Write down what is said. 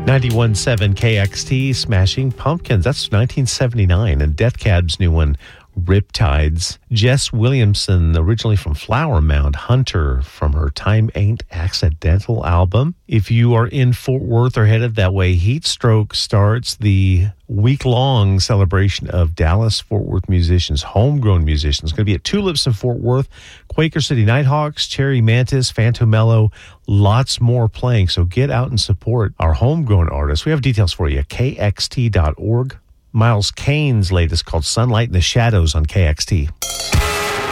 91.7 KXT, Smashing Pumpkins. That's 1979. And Death Cab's new one, Riptides. Jess Williamson, originally from Flower Mound. Hunter from her Time Ain't Accidental album. If you are in Fort Worth or headed that way, Heatstroke starts the week-long celebration of Dallas-Fort Worth musicians, homegrown musicians. It's going to be at Tulips in Fort Worth, Quaker City Nighthawks, Cherry Mantis, Fantomello, lots more playing. So get out and support our homegrown artists. We have details for you at kxt.org. Miles Kane's latest called Sunlight in the Shadows on KXT.